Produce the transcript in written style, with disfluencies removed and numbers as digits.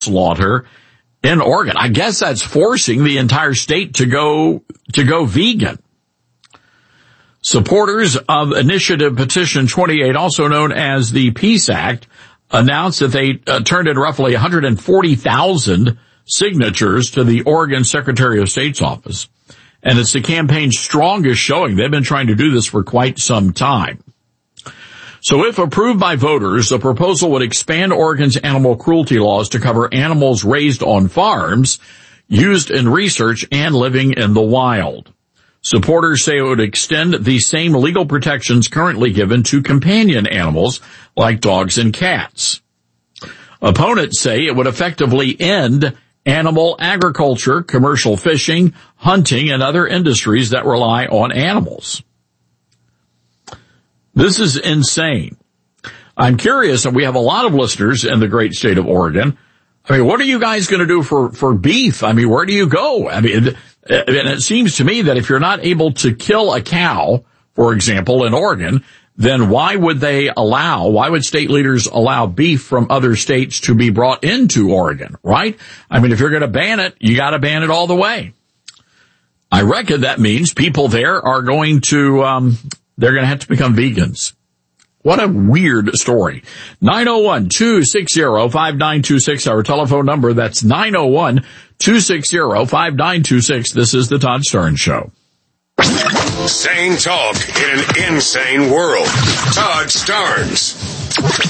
slaughter in Oregon. I guess that's forcing the entire state to go vegan. Supporters of Initiative Petition 28, also known as the Peace Act, announced that they turned in roughly 140,000 signatures to the Oregon Secretary of State's office. And it's the campaign's strongest showing. They've been trying to do this for quite some time. So if approved by voters, the proposal would expand Oregon's animal cruelty laws to cover animals raised on farms, used in research, and living in the wild. Supporters say it would extend the same legal protections currently given to companion animals like dogs and cats. Opponents say it would effectively end animal agriculture, commercial fishing, hunting, and other industries that rely on animals. This is insane. I'm curious, and we have a lot of listeners in the great state of Oregon. I mean, what are you guys going to do for beef? I mean, where do you go? I mean, and it seems to me that if you're not able to kill a cow, for example, in Oregon, then why would state leaders allow beef from other states to be brought into Oregon, right? I mean, if you're going to ban it, you got to ban it all the way. I reckon that means people there are going to, they're going to have to become vegans. What a weird story. 901-260-5926, our telephone number. That's 901-260-5926. This is the Todd Starnes Show. Sane talk in an insane world. Todd Starnes.